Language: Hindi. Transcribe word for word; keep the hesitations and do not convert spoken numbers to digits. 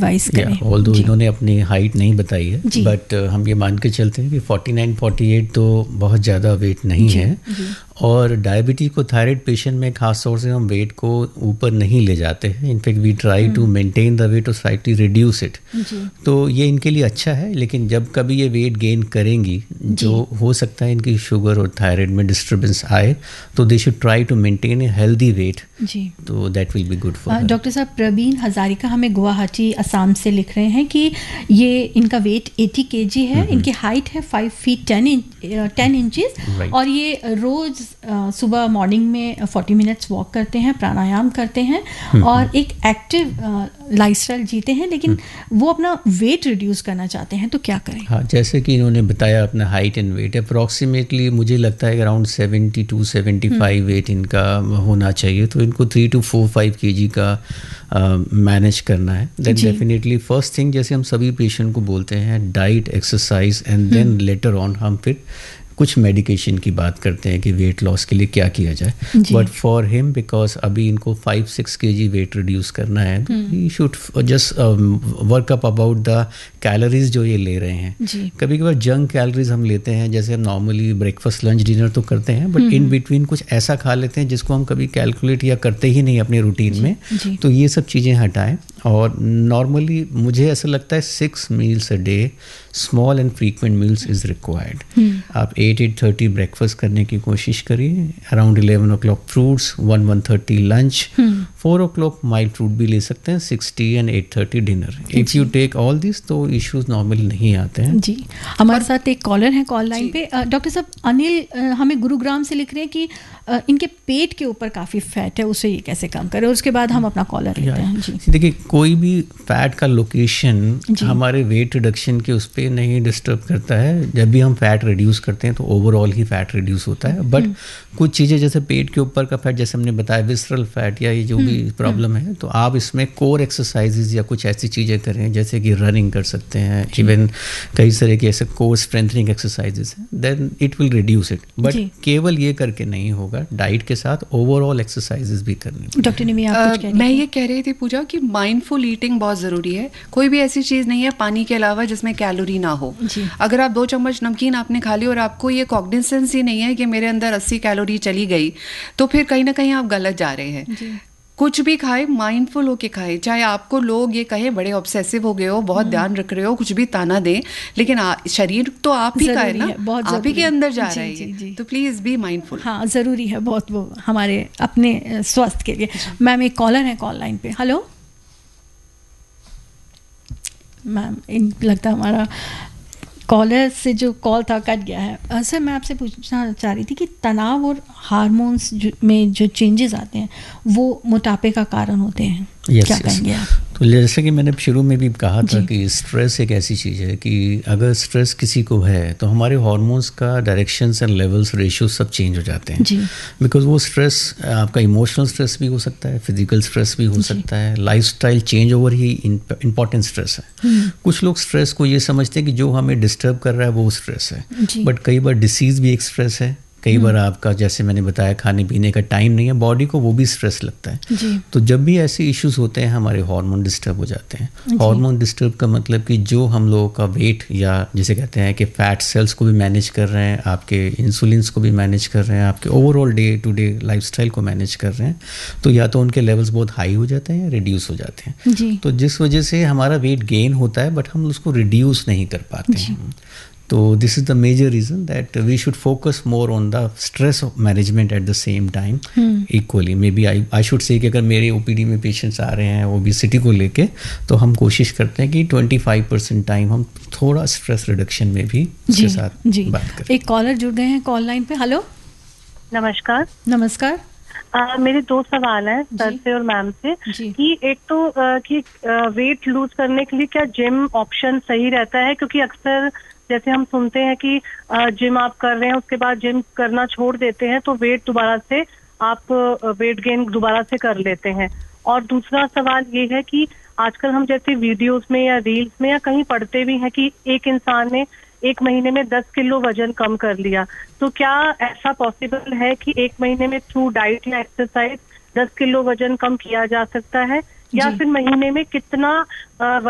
एडवाइस करें? ऑल्दो इन्होंने अपनी हाइट नहीं बताई है, बट uh, हम ये मान के चलते हैं कि फोर्टी नाइन फोर्टी एट तो बहुत ज़्यादा वेट नहीं जी, है जी. और डायबिटीज़ को थायराइड पेशेंट में खास तौर से हम वेट को ऊपर नहीं ले जाते हैं. In fact we try to maintain the wait और स्लाइटली रिड्यूस इट. तो ये इनके लिए अच्छा है, लेकिन जब कभी ये वेट गेन करेंगी, जो हो सकता है इनकी शुगर और थायराइड में डिस्टर्बेंस आए, तो they should try to maintain a healthy weight. जी, तो that will be good for. Doctor साहब, प्रवीण हजारिका हमें गुवाहाटी असम से लिख रहे हैं कि ये इनका वेट अस्सी केजी है, इनकी हाइट है five feet ten ten inches और ये रोज सुबह मॉर्निंग में फोर्टी मिनट्स वॉक करते हैं, प्राणायाम करते हैं और एक एक्टिव लाइफस्टाइल जीते हैं, लेकिन वो अपना वेट रिड्यूस करना चाहते हैं, तो क्या करें? हाँ, जैसे कि इन्होंने बताया अपना हाइट एंड वेट अप्रॉक्सीमेटली मुझे लगता है कि around seventy two seventy five wait इनका होना चाहिए. तो इनको थ्री टू फोर फाइव के जी का मैनेज uh, करना है. देन डेफिनेटली फर्स्ट थिंग, जैसे हम सभी पेशेंट को बोलते हैं, diet, exercise and then later on हम फिर कुछ मेडिकेशन की बात करते हैं कि वेट लॉस के लिए क्या किया जाए. बट फॉर हिम, बिकॉज अभी इनको फाइव सिक्स के जी वेट रिड्यूस करना है, तो he should just work up about the calories जो ये ले रहे हैं. कभी कभार जंक कैलोरीज हम लेते हैं, जैसे हम नॉर्मली ब्रेकफास्ट लंच डिनर तो करते हैं, बट इन बिटवीन कुछ ऐसा खा लेते हैं जिसको हम कभी कैलकुलेट या करते ही नहीं अपने रूटीन में. तो ये सब चीज़ें हटाएं. और नॉर्मली मुझे ऐसा लगता है six meals a day, small and frequent meals is required. आप एट एट थर्टी ब्रेकफास्ट करने की कोशिश करिए, अराउंड इलेवन ओ clock fruits, one one thirty lunch, four ओ क्लॉक माइल्ड फ्रूट भी ले सकते हैं, six T and eight thirty dinner. If you take all this तो इश्यूज नॉर्मल नहीं आते हैं. जी, हमारे साथ एक कॉलर है कॉल लाइन पे. डॉक्टर साहब, अनिल हमें गुरुग्राम से लिख रहे हैं कि इनके पेट के ऊपर काफ़ी फैट है, उसे ये कैसे कम करें, और उसके बाद हम अपना कॉलर लेते हैं. जी, देखिए, कोई भी फैट का लोकेशन हमारे वेट रिडक्शन के उस पर नहीं डिस्टर्ब करता है. जब भी हम फैट रिड्यूस करते हैं तो ओवरऑल ही फैट रिड्यूस होता है. बट कुछ चीज़ें जैसे पेट के ऊपर का फैट, जैसे हमने बताया विसरल फैट या ये जो भी प्रॉब्लम है, तो आप इसमें कोर एक्सरसाइजेज या कुछ ऐसी चीज़ें करें, जैसे कि रनिंग कर सकते हैं, इवन कई तरह के ऐसे कोर स्ट्रेंथनिंग एक्सरसाइजेज हैं, then it will reduce it. But केवल ये करके नहीं होगा, डाइट के साथ ओवरऑल एक्सरसाइजेज भी करनी. डॉक्टर ने uh, मैं ये कह रही थी पूजा कि माइंडफुल ईटिंग बहुत ज़रूरी है. कोई भी ऐसी चीज़ नहीं है पानी के अलावा जिसमें कैलोरी ना हो. अगर आप दो चम्मच नमकीन आपने खा ली और आपको ये कॉग्निसेंस ही नहीं है कि मेरे अंदर अस्सी कैलोरी चली गई, तो फिर कहीं ना कहीं आप गलत जा रहे हैं. कुछ भी खाए, माइंडफुल होके खाए. चाहे आपको लोग ये कहे बड़े ऑब्सेसिव हो गए हो, बहुत ध्यान रख रहे हो, कुछ भी ताना दें, लेकिन आ, शरीर तो आप ही का है ना, आप ही के अंदर जा रहा है. तो प्लीज बी माइंडफुल. हाँ, ज़रूरी है बहुत, वो हमारे अपने स्वास्थ्य के लिए. मैम, एक कॉलर है कॉल लाइन पे. हेलो मैम, इन लगता हमारा कॉलर से जो कॉल था कट गया है. सर, मैं आपसे पूछना चाह रही थी कि तनाव और हार्मोन्स में जो चेंजेस आते हैं वो मोटापे का कारण होते हैं. yes, क्या yes. कहेंगे आप? तो जैसे कि मैंने शुरू में भी कहा था कि स्ट्रेस एक ऐसी चीज़ है कि अगर स्ट्रेस किसी को है तो हमारे हार्मोन्स का डायरेक्शंस एंड लेवल्स, रेशियो सब चेंज हो जाते हैं. बिकॉज वो स्ट्रेस आपका इमोशनल स्ट्रेस भी हो सकता है, फिजिकल स्ट्रेस भी हो सकता है, लाइफस्टाइल चेंज ओवर ही इंपॉर्टेंट स्ट्रेस है. कुछ लोग स्ट्रेस को ये समझते हैं कि जो हमें डिस्टर्ब कर रहा है वो स्ट्रेस है, बट कई बार डिसीज़ भी एक स्ट्रेस है. कई बार आपका, जैसे मैंने बताया, खाने पीने का टाइम नहीं है, बॉडी को वो भी स्ट्रेस लगता है. तो जब भी ऐसे इश्यूज होते हैं, हमारे हार्मोन डिस्टर्ब हो जाते हैं. हार्मोन डिस्टर्ब का मतलब कि जो हम लोगों का वेट, या जिसे कहते हैं कि फैट सेल्स को भी मैनेज कर रहे हैं, आपके इंसुलिन्स को भी मैनेज कर रहे हैं, आपके overall day to day lifestyle को मैनेज कर रहे हैं, तो या तो उनके लेवल्स बहुत हाई हो जाते हैं या रिड्यूस हो जाते हैं. तो जिस वजह से हमारा वेट गेन होता है, बट हम उसको रिड्यूस नहीं कर पाते हैं. So this is the major reason that we should focus more on the stress management at the same time hmm. equally. Maybe I I should say कि अगर मेरे O P D में पेशेंट्स आ रहे हैं ओबेसिटी को लेके, तो हम कोशिश करते हैं कि ट्वेंटी फाइव परसेंट टाइम हम थोड़ा स्ट्रेस रिडक्शन में भी उसके साथ जी. बात करें. एक कॉलर जुड़ गए हैं कॉल लाइन पे. हेलो, नमस्कार. नमस्कार. Uh, मेरे दो सवाल हैं सर से और मैम से कि एक तो uh, कि वेट uh, लूज करने के लिए क्या जिम ऑप्शन सही रहता है, क्योंकि अक्सर जैसे हम सुनते हैं कि जिम आप कर रहे हैं, उसके बाद जिम करना छोड़ देते हैं तो वेट दोबारा से आप वेट गेन दोबारा से कर लेते हैं. और दूसरा सवाल ये है कि आजकल हम जैसे वीडियोस में या रील्स में या कहीं पढ़ते भी हैं कि एक इंसान ने एक महीने में दस किलो वजन कम कर लिया, तो क्या ऐसा पॉसिबल है कि एक महीने में थ्रू डाइट या एक्सरसाइज दस किलो वजन कम किया जा सकता है, या फिर महीने में कितना